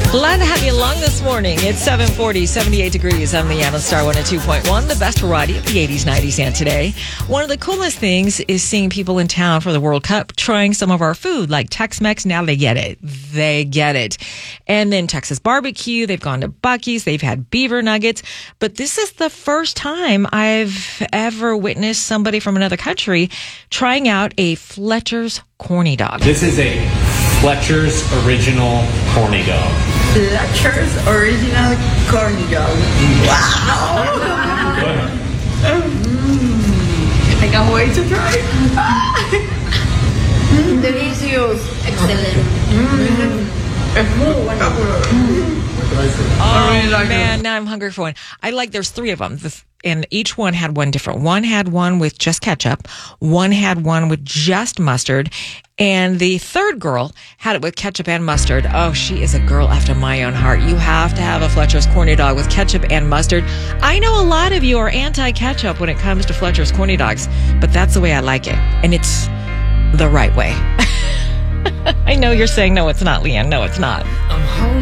Glad to have you along this morning. It's 7:40, 78 degrees. I'm Leanna Star 102.1, the best variety of the 80s, 90s, and today. One of the coolest things is seeing people in town for the World Cup trying some of our food, like Tex-Mex. Now they get it. They get it. And then Texas barbecue. They've gone to Buc-ee's. They've had beaver nuggets. But this is the first time I've ever witnessed somebody from another country trying out a Fletcher's corny dog. This is a Fletcher's Original Corny Dog. Fletcher's Original Corny Dog. Wow! Go ahead. I can't wait to try it. Delicious. Excelente. Es muy bueno. Oh, man, now I'm hungry for one. There's three of them, and each one had one different. One had one with just ketchup. One had one with just mustard. And the third girl had it with ketchup and mustard. Oh, she is a girl after my own heart. You have to have a Fletcher's Corny Dog with ketchup and mustard. I know a lot of you are anti-ketchup when it comes to Fletcher's Corny Dogs, but that's the way I like it. And it's the right way. I know you're saying, no, it's not, Leanne. No, it's not.